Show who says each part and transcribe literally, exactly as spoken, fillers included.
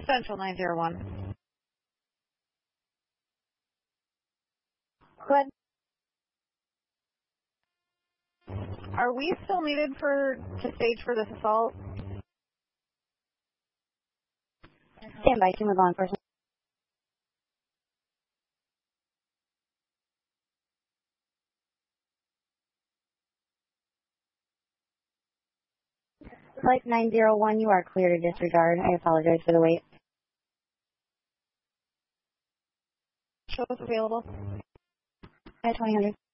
Speaker 1: Central nine zero one.
Speaker 2: Go ahead.
Speaker 1: Are we still needed for to stage for this assault?
Speaker 2: Stand by, team with law enforcement. Flight nine zero one, you are clear to disregard. I apologize for the wait.
Speaker 1: Show us available.
Speaker 2: At twenty hundred.